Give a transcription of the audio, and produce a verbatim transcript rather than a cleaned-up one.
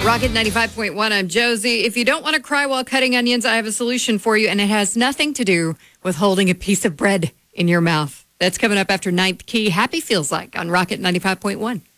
Rocket ninety-five point one, I'm Josie. If you don't want to cry while cutting onions, I have a solution for you, and it has nothing to do with holding a piece of bread in your mouth. That's coming up after Ninth Key. Happy Feels Like on Rocket ninety-five point one.